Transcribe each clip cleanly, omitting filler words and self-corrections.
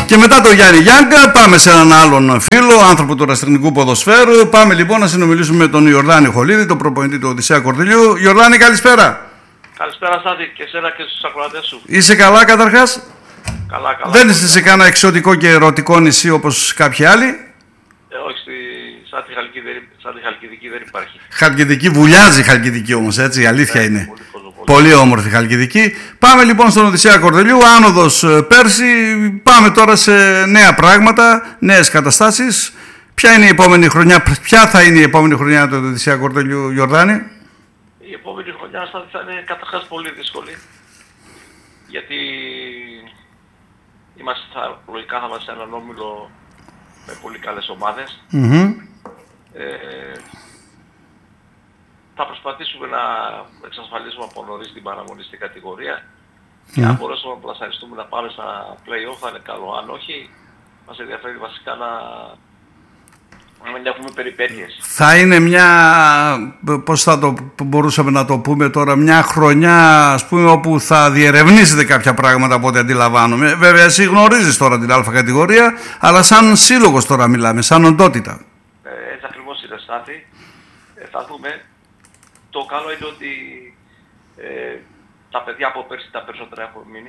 Και μετά το Γιάννη Γιάνκα πάμε σε έναν άλλον φίλο, άνθρωπο του ερασιτεχνικού ποδοσφαίρου. Πάμε λοιπόν να συνομιλήσουμε με τον Ιορδάνη Χολίδη, τον προπονητή του Οδυσσέα Κορδελιού. Ιορδάνη, καλησπέρα. Καλησπέρα Στάθη, και εσένα και στους ακροατές σου. Είσαι καλά καταρχάς? Καλά. Δεν είσαι σε κανένα εξωτικό και ερωτικό νησί όπως κάποιοι άλλοι? Όχι, σαν τη Χαλκιδική δεν υπάρχει. Χαλκιδική, βουλιάζει η Χαλκιδική όμως, έτσι, η αλήθεια είναι. Πολύ. Πολύ όμορφη Χαλκιδική. Πάμε λοιπόν στον Οδυσσέα Κορδελιού, άνοδος πέρσι. Πάμε τώρα σε νέα πράγματα, νέες καταστάσεις. Ποια θα είναι η επόμενη χρονιά του Οδυσσέα Κορδελιού, Ιορδάνη? Η επόμενη χρονιά θα είναι καταρχάς πολύ δύσκολη. Γιατί λογικά θα είμαστε έναν όμιλο με πολύ καλές ομάδες. Θα προσπαθήσουμε να εξασφαλίσουμε από νωρίς την παραμονή στην κατηγορία. Και αν μπορέσουμε να πλασαριστούμε να πάμε στα play-off θα είναι καλό. Αν όχι, μας ενδιαφέρει βασικά να μην έχουμε περιπέτειες. Θα είναι μια, πώς θα το μπορούσαμε να το πούμε τώρα, μια χρονιά ας πούμε όπου θα διερευνήσετε κάποια πράγματα από ό,τι αντιλαμβάνομαι. Βέβαια εσύ γνωρίζεις τώρα την Α κατηγορία, αλλά σαν σύλλογος τώρα μιλάμε, σαν οντότητα. Έτσι ακριβώς είναι, Στάθη. Θα δούμε. Το καλό είναι ότι τα παιδιά από πέρσι τα περισσότερα έχουν μείνει.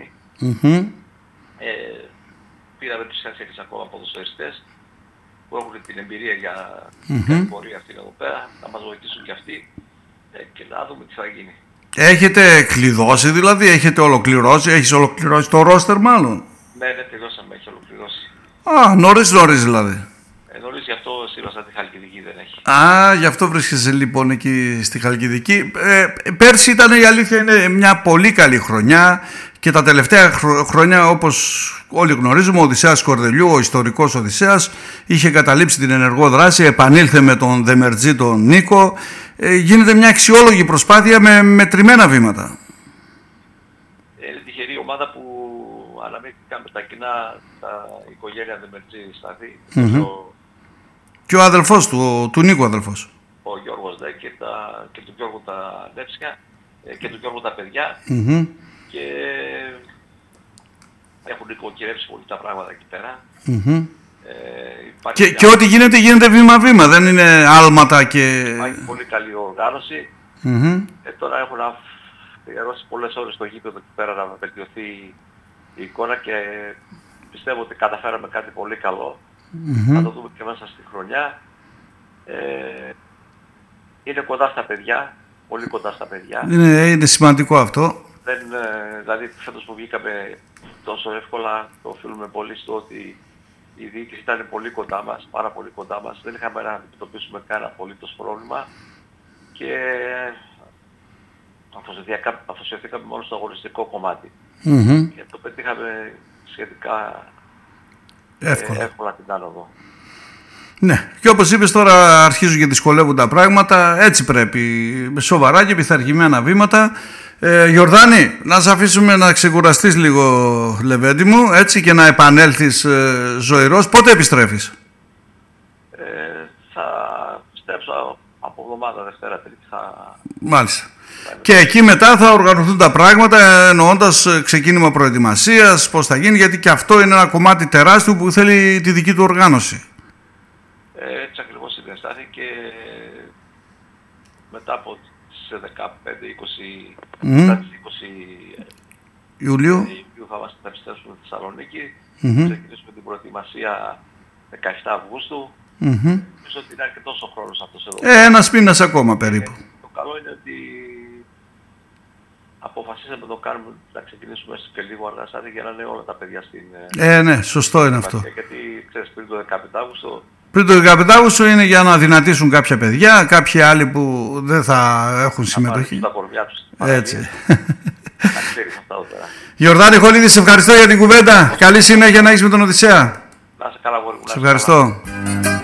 Πήραμε τους 4 ακόμα ποδοσφαιριστές που έχουν την εμπειρία για την κατηγορία αυτή εδώ πέρα, να μας βοηθήσουν και αυτοί και να δούμε τι θα γίνει. Έχετε κλειδώσει δηλαδή, έχεις ολοκληρώσει το ρόστερ μάλλον? Ναι, τελειώσαμε, έχει ολοκληρώσει. Νωρίς δηλαδή. Νωρίς, γι' αυτό σύλλογα τη Χαλκιδική δεν έχει. Γι' αυτό βρίσκεσαι λοιπόν εκεί στη Χαλκιδική. Πέρσι η αλήθεια είναι μια πολύ καλή χρονιά και τα τελευταία χρόνια, όπως όλοι γνωρίζουμε, ο Οδυσσέας Κορδελιού, ο ιστορικός Οδυσσέας, είχε καταλήψει την ενεργό δράση, επανήλθε με τον Δεμερτζή τον Νίκο. Γίνεται μια αξιόλογη προσπάθεια με μετρημένα βήματα. Είναι τυχερή η ομάδα που αναμίχθηκαν με τα κοινά τα οικογένεια Δεμερτζή Στάθη. Και ο αδελφός του Νίκου αδελφός. Ο Γιώργος Δε και του Γιώργου τα Νέψια και του Γιώργου τα παιδιά. Και έχουν νοικοκυρεύσει πολύ τα πράγματα εκεί πέρα. Και ό,τι γίνεται βήμα-βήμα, δεν είναι άλματα και... Υπάρχει πολύ καλή οργάνωση. Τώρα έχουν αφιερώσει πολλές ώρες στο γήπεδο εκεί πέρα να βελτιωθεί η εικόνα και πιστεύω ότι καταφέραμε κάτι πολύ καλό. Θα το δούμε και μέσα στη χρονιά. Είναι κοντά στα παιδιά, πολύ κοντά στα παιδιά. Είναι σημαντικό αυτό. Δηλαδή φέτος που βγήκαμε τόσο εύκολα, το οφείλουμε πολύ στο ότι η διοίκηση ήταν πολύ κοντά μας, πάρα πολύ κοντά μας. Δεν είχαμε να αντιμετωπίσουμε κανένα απολύτως πρόβλημα και αφοσιωθήκαμε μόνο στο αγωνιστικό κομμάτι. Και το πετύχαμε σχετικά εύκολα την άνοδο. Ναι, και όπως είπες τώρα αρχίζουν και δυσκολεύουν τα πράγματα, έτσι πρέπει, με σοβαρά και πειθαρχημένα βήματα. Ιορδάνη, να σε αφήσουμε να ξεκουραστείς λίγο, Λεβέντη μου, έτσι, και να επανέλθεις ζωηρός. Πότε επιστρέφεις? Θα επιστρέψω από εβδομάδα, Δευτέρα, Τρίτη. Μάλιστα. Και εκεί μετά θα οργανωθούν τα πράγματα, εννοώντας ξεκίνημα προετοιμασίας, πώς θα γίνει, γιατί και αυτό είναι ένα κομμάτι τεράστιο που θέλει τη δική του οργάνωση. Έτσι ακριβώς είναι, Στάθη, και μετά από τις 15-20 Ιουλίου θα επιστρέψουμε στη Θεσσαλονίκη, θα ξεκινήσουμε την προετοιμασία 17 Αυγούστου. Νομίζω ότι είναι αρκετός ο χρόνος αυτός εδώ. Ένας μήνας ακόμα περίπου. Το καλό είναι ότι αποφασίσαμε να το κάνουμε, να ξεκινήσουμε και λίγο αργά, για να είναι όλα τα παιδιά στην... Ναι, σωστό είναι αυτό. Γιατί ξέρεις, πριν το 15 Αύγουστο... Πριν το 15 Αύγουστο είναι για να δυνατήσουν κάποια παιδιά, κάποιοι άλλοι που δεν θα έχουν συμμετοχή. Τα κορμιά τους. Έτσι. Να ξέρεις αυτά εδώ πέρα. Ιορδάνη Χολίδη, σε ευχαριστώ για την κουβέντα. Καλή συνέχεια να έχεις με τον Οδυσσέα. Να είσαι καλά, γόρι μου. Σε ευχαριστώ.